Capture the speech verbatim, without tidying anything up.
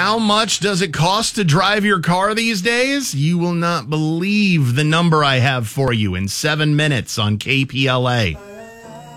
How much does it cost to drive your car these days? You will not believe the number I have for you in seven minutes on K P L A.